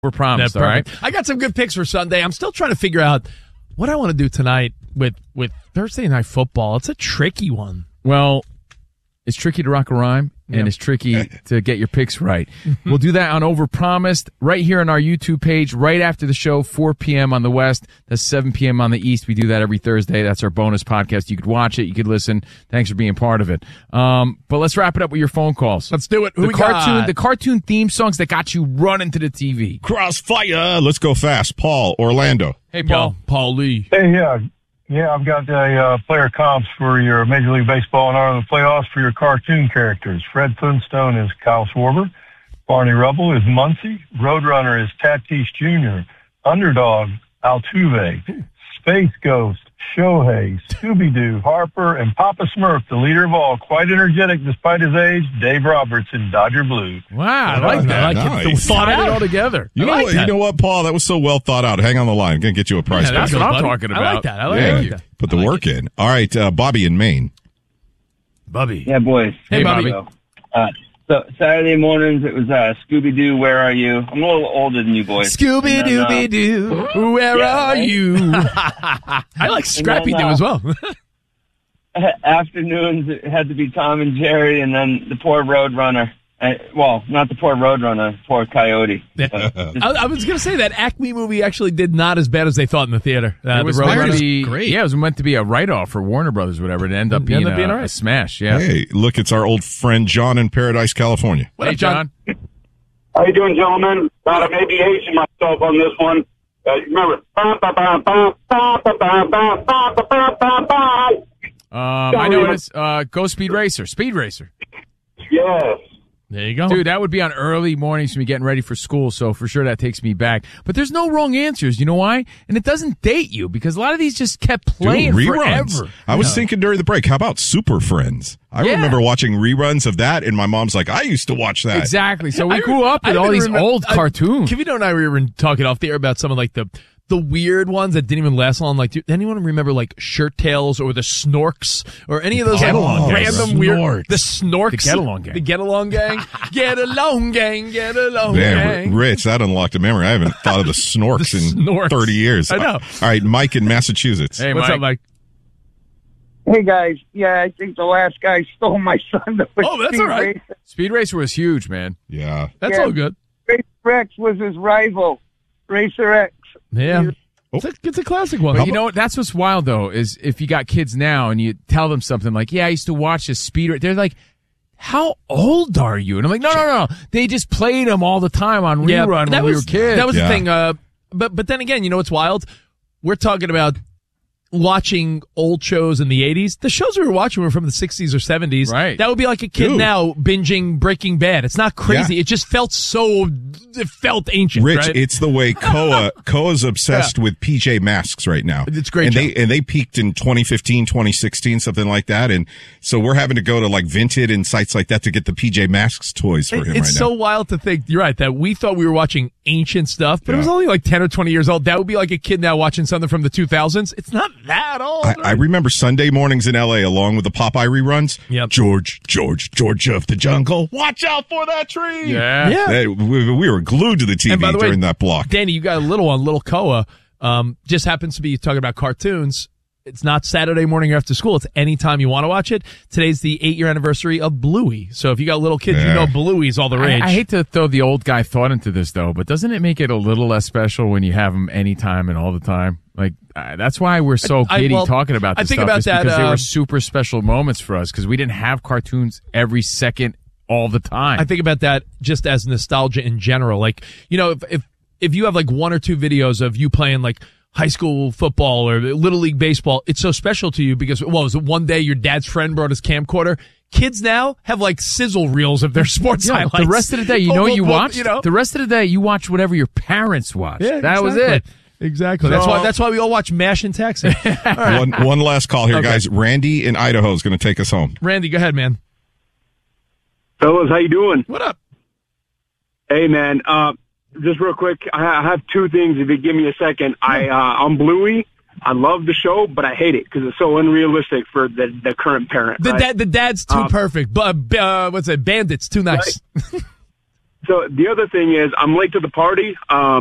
Overpromised, all right? I got some good picks for Sunday. I'm still trying to figure out what I want to do tonight with Thursday Night Football. It's a tricky one. Well, it's tricky to rock a rhyme, and it's tricky to get your picks right. We'll do that on Overpromised right here on our YouTube page right after the show, 4 p.m. on the West. That's 7 p.m. on the East. We do that every Thursday. That's our bonus podcast. You could watch it. You could listen. Thanks for being part of it. But let's wrap it up with your phone calls. Let's do it. The cartoon theme songs that got you running to the TV. Crossfire. Let's go fast. Paul, Orlando. Hey, Paul. Paul Lee. Hey, yeah, I've got player comps for your Major League Baseball and Art of the Playoffs for your cartoon characters. Fred Flintstone is Kyle Schwarber. Barney Rubble is Muncie. Roadrunner is Tatis Jr. Underdog, Altuve. Space Ghost, Shohei. Scooby-Doo, Harper, and Papa Smurf, the leader of all. Quite energetic despite his age, Dave Robertson, Dodger Blue. Wow, I like that. Nice. Thought it all together. You know what, Paul? That was so well thought out. Hang on the line. I'm going to get you a prize. Yeah, that's what I'm talking about. I like that. I like that. Put the work in. All right, Bobby in Maine. Bobby. Yeah, boys. Hey, Bobby. So Saturday mornings, it was Scooby-Doo, Where Are You? I'm a little older than you boys. Scooby-Dooby-Doo, where are you? I like Scrappy-Doo as well. Afternoons, it had to be Tom and Jerry, and then the poor Roadrunner. Well, not the poor Roadrunner, poor Coyote. I was going to say that Acme movie actually did not as bad as they thought in the theater. It was Roadrunner great. Yeah, it was meant to be a write-off for Warner Brothers or whatever. It ended up being a smash, yeah. Hey, look, it's our old friend John in Paradise, California. What up, John? How you doing, gentlemen? I may be aging myself on this one. Remember. I know it is. Go Speed Racer. Speed Racer. Yes. There you go. Dude, that would be on early mornings for me getting ready for school, so for sure that takes me back. But there's no wrong answers. You know why? And it doesn't date you, because a lot of these just kept playing reruns. forever. I was thinking during the break, how about Super Friends? I remember watching reruns of that, and my mom's like, I used to watch that. Exactly. So we grew up with all these old cartoons. Kivito and I were talking off the air about some of like the weird ones that didn't even last long. Like, did anyone remember like Shirt Tails or the Snorks or any of those random weird? The Snorks. The Get Along Gang. The Get Along Gang. Get Along Gang. Get Along Gang. Rich, that unlocked a memory. I haven't thought of the Snorks in 30 years. I know. All right, Mike in Massachusetts. Hey, What's up, Mike? Hey, guys. Yeah, I think the last guy stole my son. Oh, that's all right. Racer. Speed Racer was huge, man. Yeah. That's all good. Racer X was his rival. Racer X. Yeah. It's a classic one. But you know what? That's what's wild, though, is if you got kids now and you tell them something like, yeah, I used to watch this Speed Racer. They're like, how old are you? And I'm like, no. They just played them all the time on rerun when we were kids. That was the thing. But then again, you know what's wild? We're talking about watching old shows in the 80s. The shows we were watching were from the 60s or 70s. Right. That would be like a kid now binging Breaking Bad. It's not crazy. It just felt ancient. Rich, right? it's the way Koa's obsessed with PJ Masks right now. It's great. And they peaked in 2015, 2016, something like that. And so we're having to go to like Vinted and sites like that to get the PJ Masks toys for him right now. It's so wild to think, you're right, that we thought we were watching ancient stuff, but it was only like 10 or 20 years old. That would be like a kid now watching something from the 2000s. It's not that old. I remember Sunday mornings in LA along with the Popeye reruns. Yep. George of the Jungle. Watch out for that tree. Yeah. We were glued to the TV and by the way, during that block. Danny, you got a little on Little Koa. Just happens to be talking about cartoons. It's not Saturday morning after school. It's anytime you want to watch it. Today's the 8-year anniversary of Bluey. So if you got little kids, you know Bluey's all the rage. I hate to throw the old guy thought into this, though, but doesn't it make it a little less special when you have them anytime and all the time? Like, that's why we're so giddy talking about this stuff. Because they were super special moments for us because we didn't have cartoons every second all the time. I think about that just as nostalgia in general. Like, you know, if you have like one or two videos of you playing like high school football or Little League baseball, it's so special to you because, was it one day your dad's friend brought his camcorder? Kids now have like sizzle reels of their sports highlights. The rest of the day, you know what you watch? The rest of the day, you watch whatever your parents watch. Yeah, that was it. Exactly. That's why we all watch MASH and Texas. Right. One last call here, guys. Randy in Idaho is going to take us home. Randy, go ahead, man. Fellas, how you doing? What up? Hey, man. Just real quick, I have two things. If you give me a second, I'm Bluey. I love the show, but I hate it because it's so unrealistic for the current parent. The dad's too perfect. What's it? Bandit's too nice. So the other thing is I'm late to the party.